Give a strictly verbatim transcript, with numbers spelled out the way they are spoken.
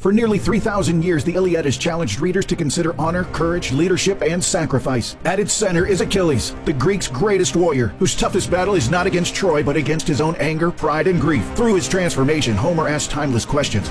For nearly three thousand years, the Iliad has challenged readers to consider honor, courage, leadership, and sacrifice. At its center is Achilles, the Greeks' greatest warrior, whose toughest battle is not against Troy, but against his own anger, pride, and grief. Through his transformation, Homer asks timeless questions